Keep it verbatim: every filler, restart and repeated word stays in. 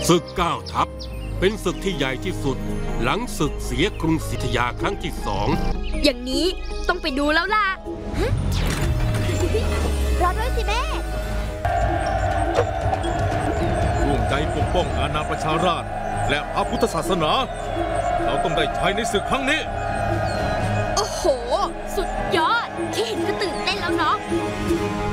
ศึกเก้าทัพเป็นศึกที่ใหญ่ที่สุดหลังศึกเสียกรุงศรีอยุธยาครั้งที่สองอย่างนี้ต้องไปดูแล้วล่ะรอด้วยสิแม่ร่วมใจปกป้องอาณาประชาราษฎร์และพระพุทธศาสนาเราต้องได้ชัยในศึกครั้งนี้โอ้โหสุดยอดแค่เห็นก็ตื่นเต้นแล้วเนาะ